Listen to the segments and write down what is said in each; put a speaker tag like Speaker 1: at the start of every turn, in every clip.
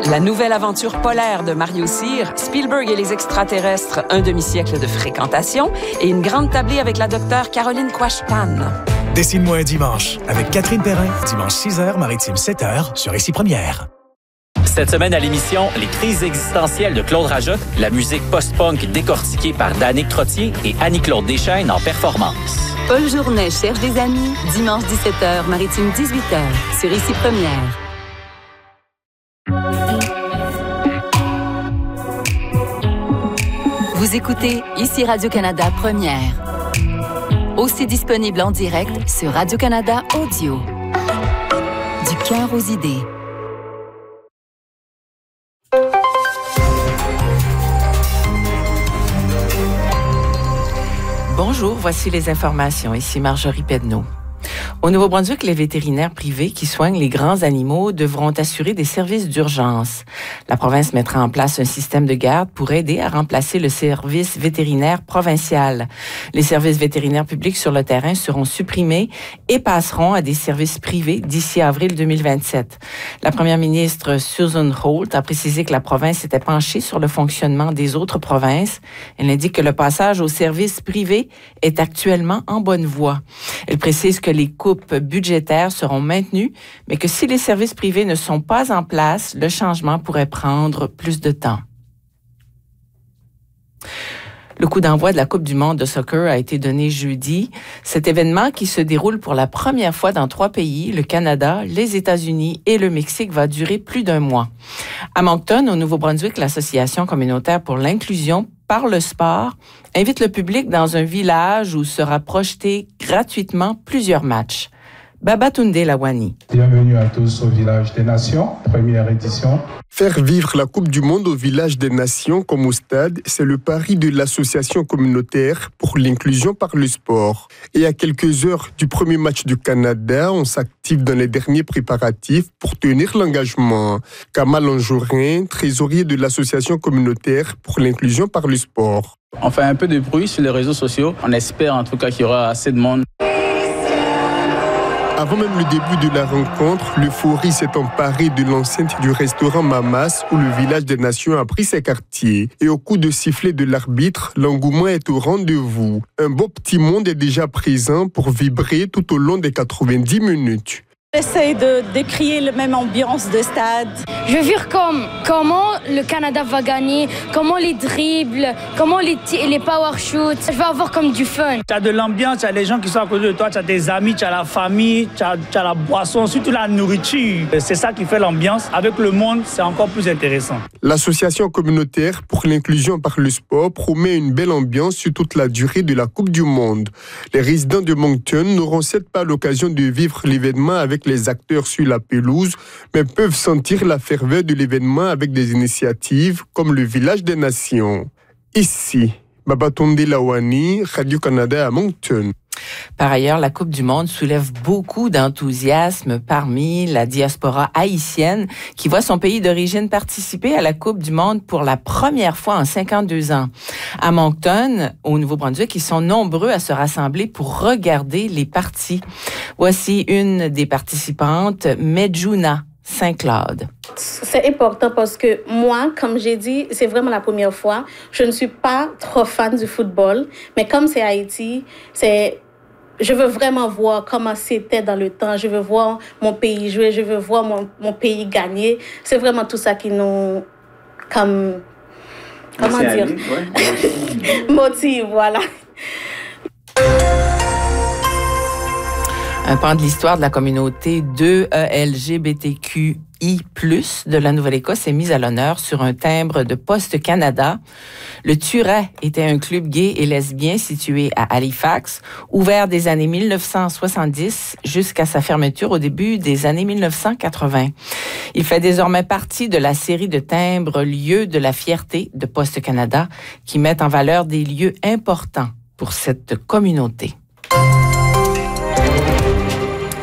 Speaker 1: La nouvelle aventure polaire de Mario Cyr, Spielberg et les extraterrestres, un demi-siècle de fréquentation et une grande tablée avec la docteure Caroline Quashpan.
Speaker 2: Dessine-moi un dimanche avec Catherine Perrin, dimanche 6h, maritime 7h, sur Ici Première.
Speaker 3: Cette semaine à l'émission, les crises existentielles de Claude Rajotte, la musique post-punk décortiquée par Danick Trottier et Annie-Claude Deschaines en performance.
Speaker 4: Paul Journet cherche des amis, dimanche 17h, maritime 18h, sur Ici Première. Vous écoutez Ici Radio-Canada Première. Aussi disponible en direct sur Radio-Canada Audio. Du cœur aux idées.
Speaker 5: Bonjour, voici les informations. Ici Marjorie Pedneau. Au Nouveau-Brunswick, les vétérinaires privés qui soignent les grands animaux devront assurer des services d'urgence. La province mettra en place un système de garde pour aider à remplacer le service vétérinaire provincial. Les services vétérinaires publics sur le terrain seront supprimés et passeront à des services privés d'ici avril 2027. La première ministre Susan Holt a précisé que la province s'était penchée sur le fonctionnement des autres provinces. Elle indique que le passage aux services privés est actuellement en bonne voie. Elle précise que les coupes budgétaires seront maintenues, mais que si les services privés ne sont pas en place, le changement pourrait prendre plus de temps. Le coup d'envoi de la Coupe du monde de soccer a été donné jeudi. Cet événement qui se déroule pour la première fois dans 3 pays, le Canada, les États-Unis et le Mexique, va durer plus d'1 mois. À Moncton, au Nouveau-Brunswick, l'Association communautaire pour l'inclusion par le sport invite le public dans un village où sera projeté gratuitement plusieurs matchs. Babatunde Lawani.
Speaker 6: Bienvenue à tous au Village des Nations, première édition.
Speaker 7: Faire vivre la Coupe du monde au Village des Nations comme au stade, c'est le pari de l'Association communautaire pour l'inclusion par le sport. Et à quelques heures du premier match du Canada, on s'active dans les derniers préparatifs pour tenir l'engagement. Kamal Anjorin, trésorier de l'Association communautaire pour l'inclusion par le sport.
Speaker 8: On fait un peu de bruit sur les réseaux sociaux. On espère en tout cas qu'il y aura assez de monde.
Speaker 7: Avant même le début de la rencontre, l'euphorie s'est emparée de l'enceinte du restaurant Mamas où le Village des Nations a pris ses quartiers. Et au coup de sifflet de l'arbitre, l'engouement est au rendez-vous. Un beau petit monde est déjà présent pour vibrer tout au long des 90 minutes.
Speaker 9: J'essaie de décrire la même ambiance de stade.
Speaker 10: Je veux dire comment le Canada va gagner, comment les dribbles, comment les power shoots. Je vais avoir comme du fun.
Speaker 11: Tu as de l'ambiance, tu as les gens qui sont à côté de toi, tu as tes amis, tu as la famille, tu as la boisson, surtout la nourriture. C'est ça qui fait l'ambiance. Avec le monde, c'est encore plus intéressant.
Speaker 7: L'association communautaire pour l'inclusion par le sport promet une belle ambiance sur toute la durée de la Coupe du monde. Les résidents de Moncton n'auront certes pas l'occasion de vivre l'événement avec les acteurs sur la pelouse, mais peuvent sentir la ferveur de l'événement avec des initiatives comme le Village des Nations. Ici, Babatunde Lawani, Radio-Canada à Moncton.
Speaker 5: Par ailleurs, la Coupe du monde soulève beaucoup d'enthousiasme parmi la diaspora haïtienne qui voit son pays d'origine participer à la Coupe du monde pour la première fois en 52 ans. À Moncton, au Nouveau-Brunswick, ils sont nombreux à se rassembler pour regarder les parties. Voici une des participantes, Medjouna Saint-Claude.
Speaker 12: C'est important parce que moi, comme j'ai dit, c'est vraiment la première fois. Je ne suis pas trop fan du football, mais comme c'est Haïti, je veux vraiment voir comment c'était dans le temps. Je veux voir mon pays jouer, je veux voir mon pays gagner. C'est vraiment tout ça qui nous... comment dire? Motive, voilà.
Speaker 5: Un pan de l'histoire de la communauté 2E LGBTQI+, de la Nouvelle-Écosse est mis à l'honneur sur un timbre de Poste Canada. Le Turet était un club gay et lesbien situé à Halifax, ouvert des années 1970 jusqu'à sa fermeture au début des années 1980. Il fait désormais partie de la série de timbres Lieux de la fierté de Poste Canada qui mettent en valeur des lieux importants pour cette communauté.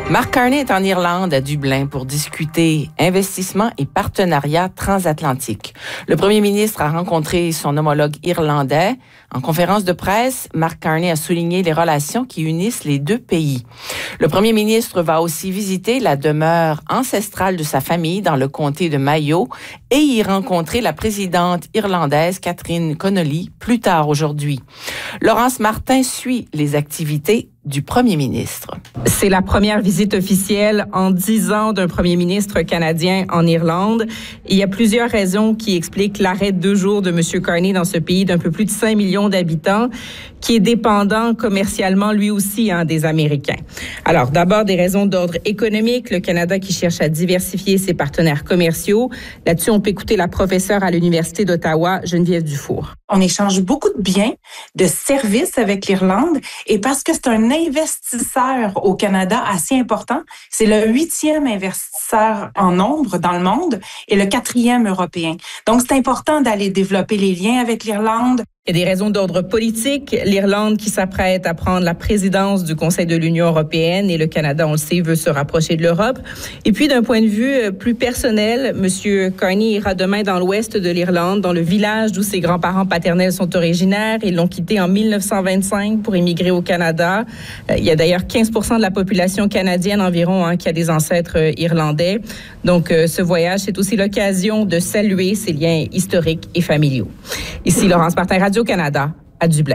Speaker 5: Mark Carney est en Irlande, à Dublin, pour discuter investissement et partenariat transatlantique. Le premier ministre a rencontré son homologue irlandais. En conférence de presse, Mark Carney a souligné les relations qui unissent les deux pays. Le premier ministre va aussi visiter la demeure ancestrale de sa famille dans le comté de Mayo et y rencontrer la présidente irlandaise Catherine Connolly plus tard aujourd'hui. Laurence Martin suit les activités du premier ministre.
Speaker 13: C'est la première visite officielle en 10 ans d'un premier ministre canadien en Irlande. Il y a plusieurs raisons qui expliquent l'arrêt de 2 jours de M. Carney dans ce pays d'un peu plus de 5 millions d'habitants, qui est dépendant commercialement lui aussi des Américains. Alors, d'abord, des raisons d'ordre économique. Le Canada qui cherche à diversifier ses partenaires commerciaux. Là-dessus, on peut écouter la professeure à l'Université d'Ottawa, Geneviève Dufour.
Speaker 14: On échange beaucoup de biens, de services avec l'Irlande, et parce que c'est un investisseur au Canada assez important, c'est le 8e investisseur en nombre dans le monde et le 4e européen. Donc, c'est important d'aller développer les liens avec l'Irlande.
Speaker 13: Il y a des raisons d'ordre politique. L'Irlande qui s'apprête à prendre la présidence du Conseil de l'Union européenne et le Canada, on le sait, veut se rapprocher de l'Europe. Et puis, d'un point de vue plus personnel, M. Carney ira demain dans l'ouest de l'Irlande, dans le village d'où ses grands-parents paternels sont originaires. Ils l'ont quitté en 1925 pour émigrer au Canada. Il y a d'ailleurs 15% de la population canadienne environ qui a des ancêtres irlandais. Donc, ce voyage, c'est aussi l'occasion de saluer ces liens historiques et familiaux. Ici, Laurence Martin, Radio-Canada, à Dublin.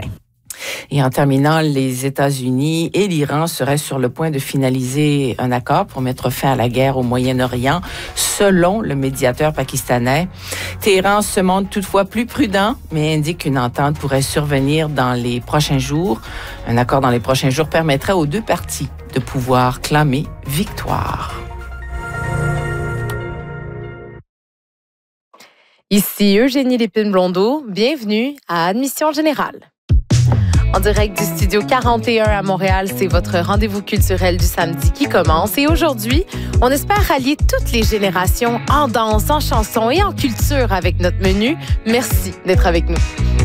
Speaker 5: Et en terminant, les États-Unis et l'Iran seraient sur le point de finaliser un accord pour mettre fin à la guerre au Moyen-Orient, selon le médiateur pakistanais. Téhéran se montre toutefois plus prudent, mais indique qu'une entente pourrait survenir dans les prochains jours. Un accord dans les prochains jours permettrait aux deux parties de pouvoir clamer victoire.
Speaker 15: Ici Eugénie Lépine-Blondeau, bienvenue à Admission Générale. En direct du Studio 41 à Montréal, c'est votre rendez-vous culturel du samedi qui commence. Et aujourd'hui, on espère rallier toutes les générations en danse, en chanson et en culture avec notre menu. Merci d'être avec nous.